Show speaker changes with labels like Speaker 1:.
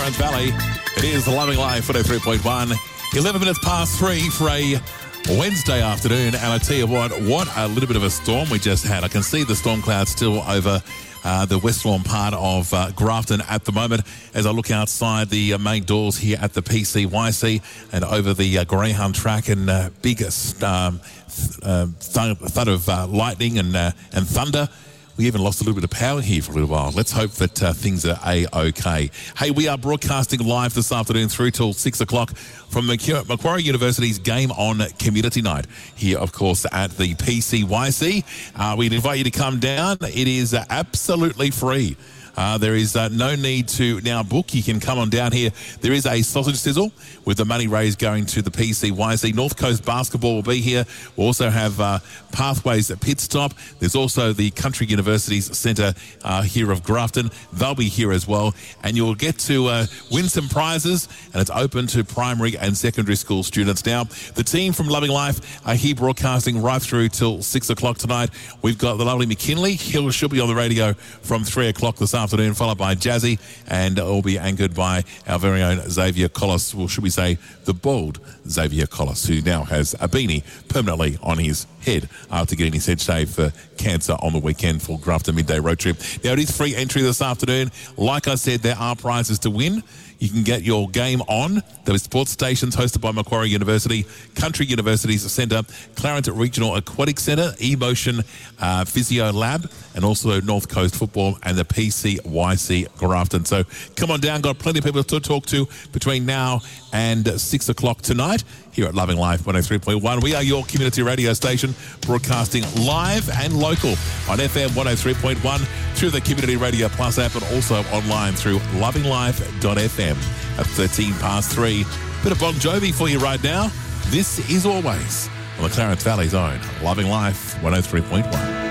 Speaker 1: Clarence Valley. It is Loving Life 103.1. 11 minutes past 3 for a Wednesday afternoon. And I tell you what a little bit of a storm we just had. I can see the storm clouds still over the western part of Grafton at the moment as I look outside the main doors here at the PCYC and over the Greyhound track, and biggest thud of lightning and thunder. We even lost a little bit of power here for a little while. Let's hope that things are A-OK. Hey, we are broadcasting live this afternoon through till 6 o'clock from Macquarie University's Game On Community Night here, of course, at the PCYC. We'd invite you to come down. It is absolutely free. There is no need to now book. You can come on down here. There is a sausage sizzle with the money raised going to the PCYC. North Coast Basketball will be here. We'll also have Pathways at Pit Stop. There's also the Country University's Centre here of Grafton. They'll be here as well. And you'll get to win some prizes, and it's open to primary and secondary school students. Now, the team from Loving Life are here broadcasting right through till 6 o'clock tonight. We've got the lovely McKinley. She'll be on the radio from 3 o'clock this afternoon, followed by Jazzy, and all be anchored by our very own Xavier Collis, or should we say the bald Xavier Collis, who now has a beanie permanently on his head after getting his head shaved for cancer on the weekend for Grafton Midday Road Trip. Now, it is free entry this afternoon. Like I said, there are prizes to win. You can get your game on the sports stations hosted by Macquarie University, Country University's Centre, Clarence Regional Aquatic Centre, Emotion Physio Lab, and also North Coast Football and the PCYC Grafton. So come on down. Got plenty of people to talk to between now and 6 o'clock tonight here at Loving Life 103.1. We are your community radio station, broadcasting live and local on FM 103.1 through the Community Radio Plus app, and also online through lovinglife.fm at 13 past 3. Bit of Bon Jovi for you right now. This is Always on the Clarence Valley's own Loving Life 103.1.